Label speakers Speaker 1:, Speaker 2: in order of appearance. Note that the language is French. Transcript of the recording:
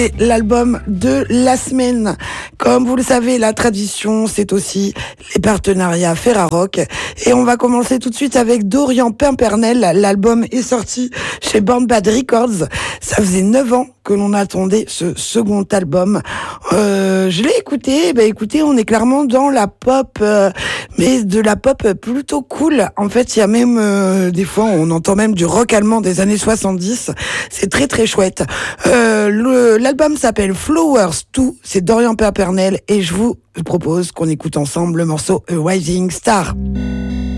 Speaker 1: L'album de la semaine. Comme vous le savez, la tradition, c'est aussi les partenariats Ferrarock. Et on va commencer tout de suite avec Dorian Pimpernel. L'album est sorti chez Born Bad Records. Ça faisait 9 ans que l'on attendait ce second album. Je l'ai écouté. Écoutez, on est clairement dans la pop, mais de la pop plutôt cool. En fait, il y a même, des fois, on entend même du rock allemand des années 70. C'est très très chouette. L'album s'appelle Flowers 2, c'est Dorian Pimpernel et je vous propose qu'on écoute ensemble le morceau A Rising Star.